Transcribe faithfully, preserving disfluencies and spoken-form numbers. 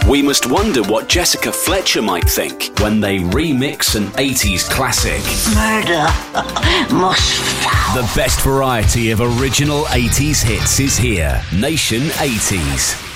We must wonder what Jessica Fletcher might think when they remix an eighties classic. Murder most foul. The best variety of original eighties hits is here. Nation eighties.